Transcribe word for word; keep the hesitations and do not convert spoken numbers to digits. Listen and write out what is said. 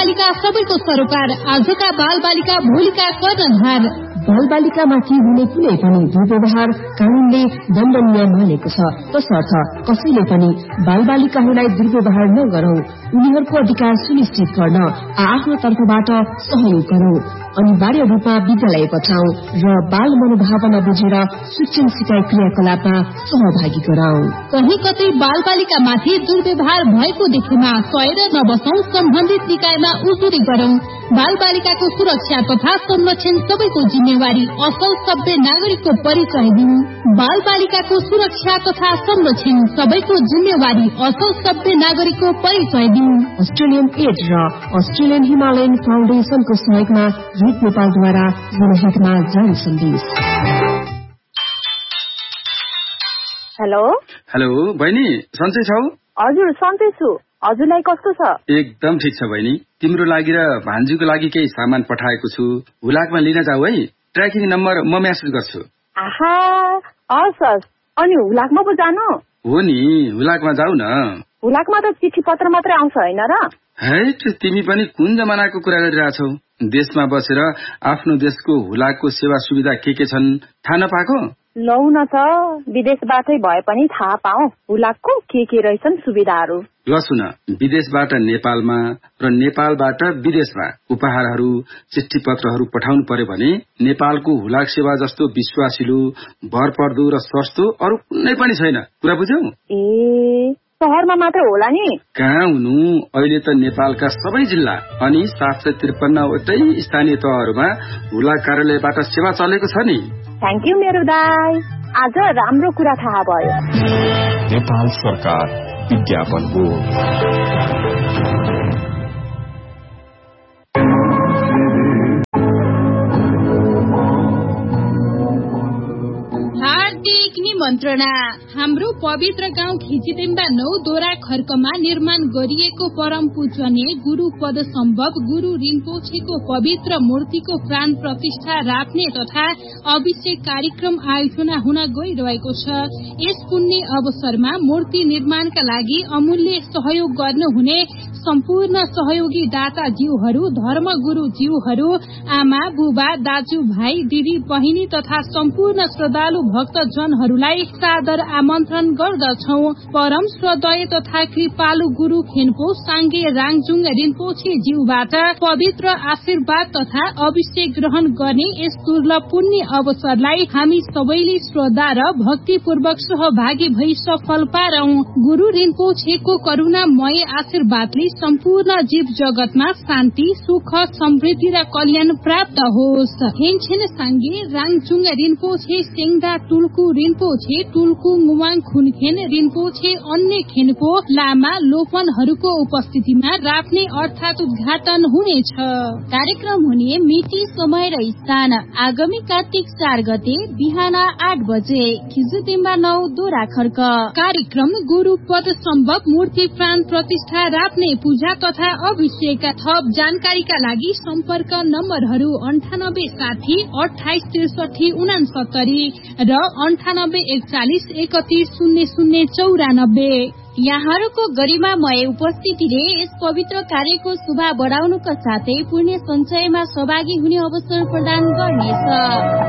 बालिका सबैको सरोकार, आजका बाल बालिका भोलिका कर्णधार। बाल बालिकामाथि हुने कुनै पनि दुर्व्यवहार कानूनले दण्डनीय मानेको छ। तसर्थ कसैले पनि बाल बालिकाहरूलाई दुर्व्यवहार नगरौं, उनीहरूको अधिकार सुनिश्चित गर्न आफ्नो तर्फबाट सहयोग गरौं, अनिवार्य रूपमा विद्यालय पठाउँ र बाल मनोभावना बुझेर शिक्षण सिकाइ क्रियाकलापमा सहभागी गराउँ। कहीं कतै बाल बालिकामाथि दुर्व्यवहार भएको देखेमा सहेर नबसौं, सम्बन्धित निकायमा उजुरी गरौं। बाल बालिकाको सुरक्षा तथा संरक्षण सबैको जिम्मेवारी, असल सभ्य नागरिकको परिचय दिउँ। बाल बालिकाको सुरक्षा तथा संरक्षण सबैको जिम्मेवारी, असल सभ्य नागरिकको परिचय दिउँ। अस्ट्रेलियन एड र अस्ट्रेलियन हिमालयन फाउन्डेशनको सहयोगमा युथ नेपालद्वारा जनहितमा जारी सन्देश। हेलो हेलो बहिनी, सन्चै छौ? हजुर सन्चै छु। हजुरलाई कस्तो छ? एकदम ठिक छ बहिनी। तिम्रो लागि र भान्जीको लागि केही सामान पठाएको छु, हुलाकमा लिन जाऊ है। ट्र्याकिङ नम्बर म मेसेज गर्छु। आहा, हस् हस्। अनि हुलाकमा पो जानु? हो नि, हुलाकमा जाऊ न। हुलाकमा त चिठी पत्र मात्रै आउँछ हैन र? हैट, तिमी पनि कुन जमानाको कुरा गरिरहेछौ? देशमा बसेर आफ्नो देशको हुलाकको सेवा सुविधा के के छन् थाहा नपाएको? लौ न त, विदेशबाटै भए पनि थाहा पाऊ हुलाकको के के रहेछन् सुविधाहरू। ल सुन, विदेशबाट नेपालमा र नेपालबाट विदेशमा उपहारहरू चिठी पत्रहरू पठाउनु पर्यो भने नेपालको हुलाक सेवा जस्तो विश्वासिलो, भरपर्दो र सस्तो अरू कुनै पनि छैन। कुरा बुझ्यौ? ए, शहरमा मात्र होला नि? कहाँ हुनु, अहिले त नेपालका सबै जिल्ला अनि सात सय त्रिपन्नवटै स्थानीय तहहरूमा हुलाक कार्यालयबाट सेवा चलेको छ नि। थ्याङ्क यू मेरो दाई, आज राम्रो कुरा थाहा भयो। नेपाल सरकार विज्ञापन बोर्ड। हार्दिक निमन्त्रणा। हाम्रो पवित्र गाउँ खिचिदिम्बा नौ दोरा खर्कमा निर्माण गरिएको परम पूजनीय गुरु पद सम्भव गुरु रिम्पोछेको पवित्र मूर्तिको प्राण प्रतिष्ठा राख्ने तथा अभिषेक कार्यक्रम आयोजना हुन गइरहेको छ। यस पुण्य अवसरमा मूर्ति निर्माणका लागि अमूल्य सहयोग गर्नुहुने सम्पूर्ण सहयोगी दाता जीवहरू, धर्म गुरु जीवहरू, आमा बुबा, दाजु भाइ, दिदी बहिनी तथा सम्पूर्ण श्रद्धालु भक्तजनहरूलाई सादर आमन्त्रण गर्दछौ। परम श्रद्धेय तथा कृपालु गुरु खेन्पो साङ्गे राङजुङ रिम्पोछे ज्यूबाट पवित्र आशीर्वाद तथा अभिषेक ग्रहण गर्ने यस दुर्लभ पुण्य अवसरलाई हामी सबैले श्रद्धा र भक्तिपूर्वक सहभागी भई सफल पारौं। गुरु रिम्पोछेको करुणामय आशीर्वादले सम्पूर्ण जीव जगतमा शान्ति, सुख, समृद्धि र कल्याण प्राप्त होस्। हेनछेन साङ्गे राङजुङ रिम्पोछे सेङ्दा टुल्कु रिम्पोछे टुल्कु मुवाङ खुनखेन रिम्पोछे अन्य खेनको लामा लोपनहरूको उपस्थितिमा राख्ने अर्थात उद्घाटन हुनेछ। कार्यक्रम हुने मिति, समय र स्थान आगामी कार्तिक चार गते बिहान आठ बजे खिजुतिम्बा नौ दोरा खर्क। कार्यक्रम गुरु पद सम्भव मूर्ति प्राण प्रतिष्ठा राख्ने पूजा तथा अभिषेक। थप जानकारीका लागि सम्पर्क नम्बरहरू अन्ठानब्बे साठी अठाइस त्रिसठी उनासत्तरी र अन्ठानब्बे एकचालिस एकतिस शून्य शून्य चौरानब्बे। यहाँहरूको गरिमामय उपस्थितिले यस पवित्र कार्यको शोभा बढाउनुका साथै पुण्य सञ्चयमा सहभागी हुने अवसर प्रदान गर्नेछ।